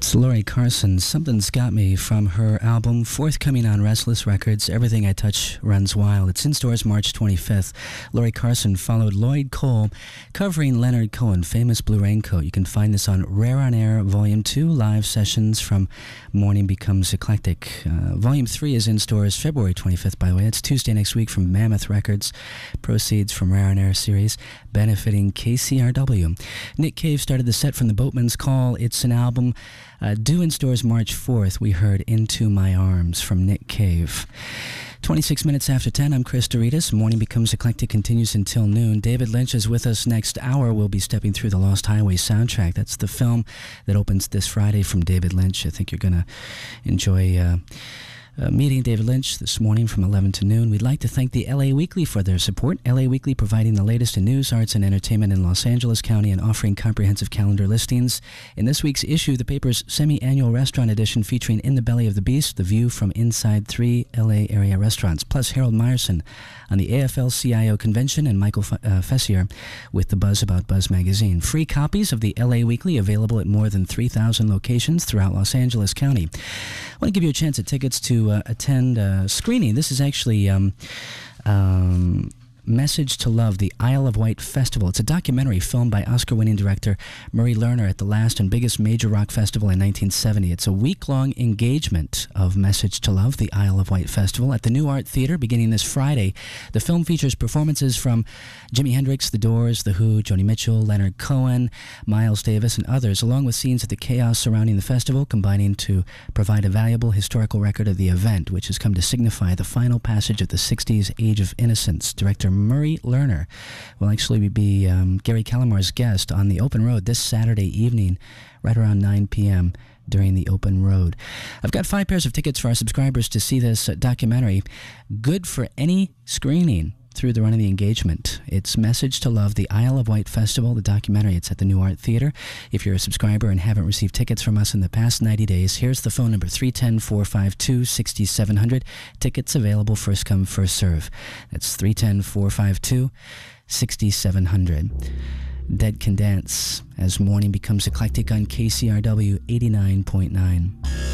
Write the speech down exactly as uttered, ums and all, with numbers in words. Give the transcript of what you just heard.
It's Lori Carson, Something's Got Me, from her album, forthcoming on Restless Records, Everything I Touch Runs Wild. It's in stores March twenty-fifth. Lori Carson followed Lloyd Cole, covering Leonard Cohen, famous Blue Raincoat. You can find this on Rare on Air, Volume two, live sessions from Morning Becomes Eclectic. Uh, volume three is in stores February twenty-fifth, by the way. It's Tuesday next week from Mammoth Records. Proceeds from Rare on Air series, benefiting K C R W. Nick Cave started the set from The Boatman's Call. It's an album Uh, due in stores March fourth. We heard Into My Arms from Nick Cave. twenty-six minutes after ten, I'm Chris Doritas. Morning Becomes Eclectic continues until noon. David Lynch is with us next hour. We'll be stepping through the Lost Highway soundtrack. That's the film that opens this Friday from David Lynch. I think you're going to enjoy uh, Uh, meeting David Lynch this morning from eleven to noon. We'd like to thank the L A Weekly for their support. L A Weekly providing the latest in news, arts, and entertainment in Los Angeles County and offering comprehensive calendar listings. In this week's issue, the paper's semi-annual restaurant edition featuring In the Belly of the Beast, the view from inside three L A area restaurants, plus Harold Meyerson on the A F L C I O convention and Michael F- uh, Fessier with the Buzz About Buzz magazine. Free copies of the L A Weekly available at more than three thousand locations throughout Los Angeles County. I want to give you a chance at tickets to uh, attend a screening. This is actually um, um, Message to Love, the Isle of Wight Festival. It's a documentary filmed by Oscar-winning director Murray Lerner at the last and biggest major rock festival in nineteen seventy. It's a week-long engagement of Message to Love, the Isle of Wight Festival, at the New Art Theater beginning this Friday. The film features performances from Jimi Hendrix, The Doors, The Who, Joni Mitchell, Leonard Cohen, Miles Davis, and others, along with scenes of the chaos surrounding the festival, combining to provide a valuable historical record of the event, which has come to signify the final passage of the sixties Age of Innocence. Director Murray Lerner will actually be um, Gary Calamar's guest on the Open Road this Saturday evening, right around nine p.m. during the Open Road. I've got five pairs of tickets for our subscribers to see this uh, documentary. Good for any screening through the run of the engagement. It's Message to Love, the Isle of Wight Festival, the documentary. It's at the New Art Theater. If you're a subscriber and haven't received tickets from us in the past ninety days, here's the phone number, three one zero, four five two, six seven zero zero. Tickets available, first come, first serve. That's three one zero, four five two, six seven zero zero. Dead Can Dance as Morning Becomes Eclectic on K C R W eighty-nine point nine.